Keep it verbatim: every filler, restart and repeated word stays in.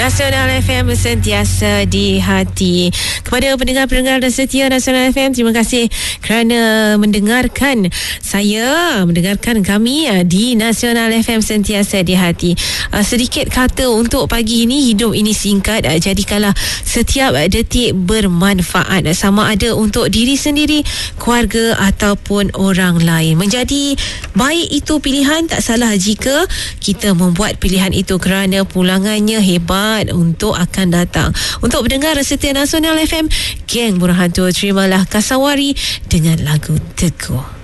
Nasional F M sentiasa di hati. Kepada pendengar-pendengar dan setia Nasional F M, terima kasih kerana mendengarkan saya, mendengarkan kami di Nasional F M sentiasa di hati. Sedikit kata untuk pagi ini, hidup ini singkat, jadikanlah setiap detik bermanfaat, sama ada untuk diri sendiri, keluarga ataupun orang lain. Menjadi baik itu pilihan, tak salah jika kita membuat pilihan itu kerana pulangannya hebat untuk akan datang. Untuk pendengar setia Nasional F M, geng Burhanto, terimalah Kasawari dengan lagu Teguh.